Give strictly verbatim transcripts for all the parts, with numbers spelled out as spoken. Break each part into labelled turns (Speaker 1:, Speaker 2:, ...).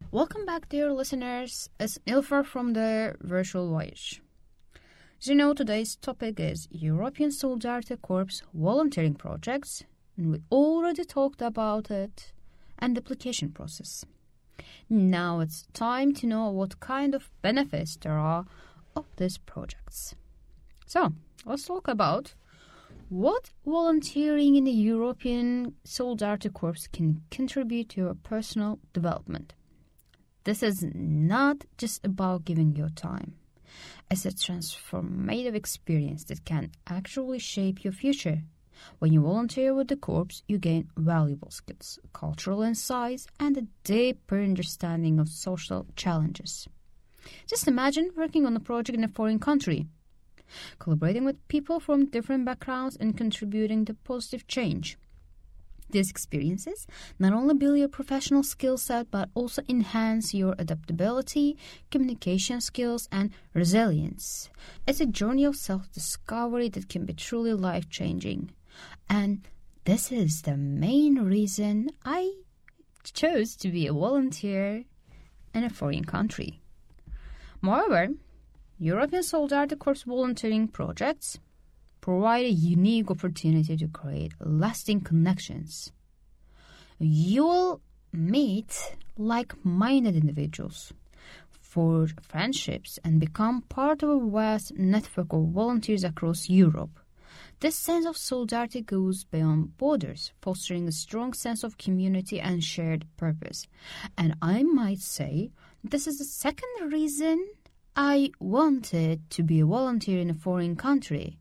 Speaker 1: Welcome back, dear listeners. It's Ilfar from the Virtual Voyage. As you know, today's topic is European Solidarity Corps volunteering projects, and we already talked about it and the application process. Now it's time to know what kind of benefits there are of these projects. So, let's talk about what volunteering in the European Solidarity Corps can contribute to your personal development. This is not just about giving your time. It's a transformative experience that can actually shape your future. When you volunteer with the Corps, you gain valuable skills, cultural insights, and a deeper understanding of social challenges. Just imagine working on a project in a foreign country, collaborating with people from different backgrounds and contributing to positive change. These experiences not only build your professional skill set, but also enhance your adaptability, communication skills, and resilience. It's a journey of self-discovery that can be truly life-changing. And this is the main reason I chose to be a volunteer in a foreign country. Moreover, European Solidarity Corps volunteering projects provide a unique opportunity to create lasting connections. You will meet like-minded individuals, forge friendships, and become part of a vast network of volunteers across Europe. This sense of solidarity goes beyond borders, fostering a strong sense of community and shared purpose. And I might say this is the second reason I wanted to be a volunteer in a foreign country.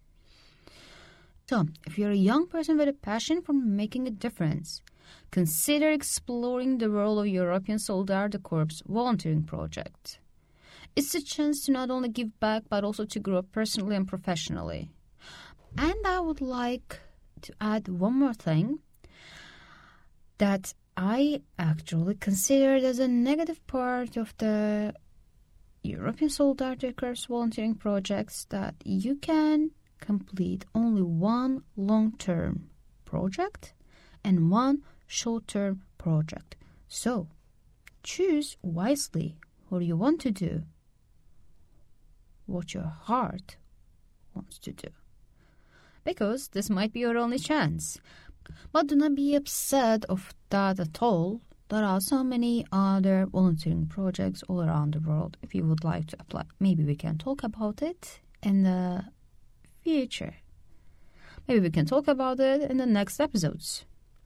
Speaker 1: So, if you're a young person with a passion for making a difference, consider exploring the world of European Solidarity Corps volunteering project. It's a chance to not only give back, but also to grow personally and professionally. And I would like to add one more thing that I actually considered as a negative part of the European Solidarity Corps volunteering projects, that you can complete only one long-term project and one short-term project. So, choose wisely what you want to do, what your heart wants to do, because this might be your only chance. But do not be upset of that at all. There are so many other volunteering projects all around the world. If you would like to apply, maybe we can talk about it in the future. Maybe we can talk about it in the next episodes.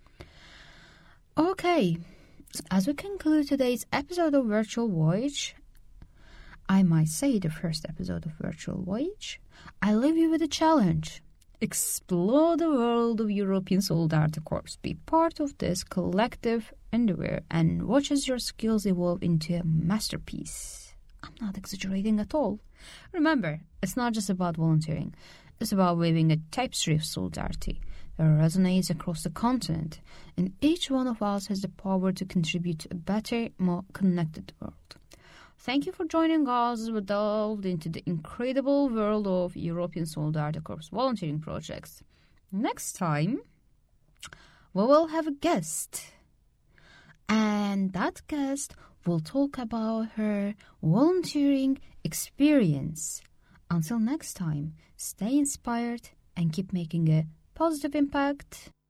Speaker 1: Okay, so as we conclude today's episode of Virtual Voyage, I might say the first episode of Virtual Voyage, I leave you with a challenge. Explore the world of European Solidarity Corps. Be part of this collective endeavor and watch as your skills evolve into a masterpiece. I'm not exaggerating at all. Remember, it's not just about volunteering. It's about weaving a tapestry of solidarity that resonates across the continent, and each one of us has the power to contribute to a better, more connected world. Thank you for joining us as we delved into the incredible world of European Solidarity Corps volunteering projects. Next time, we will have a guest, and that guest will talk about her volunteering experience. Until next time, stay inspired and keep making a positive impact.